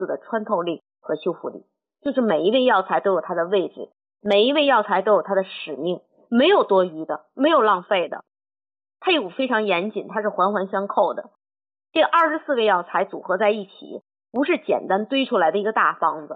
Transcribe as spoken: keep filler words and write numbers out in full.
次的穿透力和修复力。就是每一味药材都有它的位置，每一味药材都有它的使命，没有多余的，没有浪费的，配伍非常严谨，它是环环相扣的。这二十四味药材组合在一起，不是简单堆出来的一个大方子，